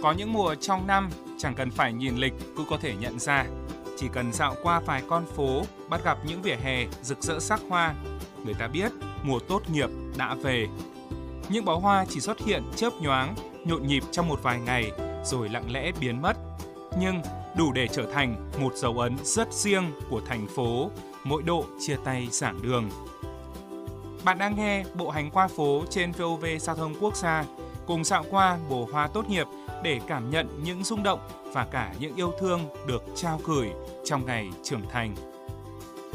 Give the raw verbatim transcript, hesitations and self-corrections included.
Có những mùa trong năm chẳng cần phải nhìn lịch cũng có thể nhận ra. Chỉ cần dạo qua vài con phố, bắt gặp những vỉa hè rực rỡ sắc hoa, người ta biết mùa tốt nghiệp đã về. Những bó hoa chỉ xuất hiện chớp nhoáng, nhộn nhịp trong một vài ngày rồi lặng lẽ biến mất. Nhưng đủ để trở thành một dấu ấn rất riêng của thành phố, mỗi độ chia tay giảng đường. Bạn đang nghe Bộ Hành qua phố trên vê o vê Giao thông Quốc gia, cùng dạo qua mùa hoa tốt nghiệp để cảm nhận những rung động và cả những yêu thương được trao gửi trong ngày trưởng thành.